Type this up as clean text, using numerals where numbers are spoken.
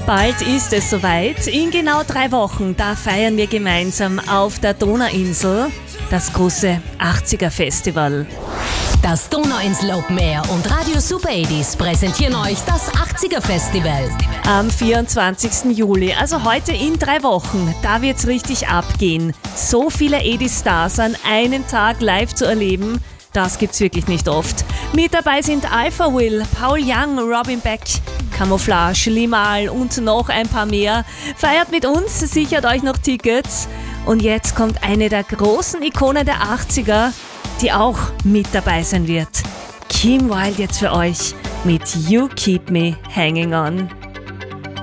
Bald ist es soweit. In genau 3 Wochen, da feiern wir gemeinsam auf der Donauinsel das große 80er-Festival. Das Donauinsel Open Air und Radio Super 80s präsentieren euch das 80er-Festival. Am 24. Juli, also heute in 3 Wochen, da wird's richtig abgehen. So viele 80s-Stars an einem Tag live zu erleben, das gibt's wirklich nicht oft. Mit dabei sind Alpha Will, Paul Young, Robin Beck, Camouflage, Limahl und noch ein paar mehr. Feiert mit uns, sichert euch noch Tickets. Und jetzt kommt eine der großen Ikonen der 80er, die auch mit dabei sein wird. Kim Wilde jetzt für euch mit You Keep Me Hanging On.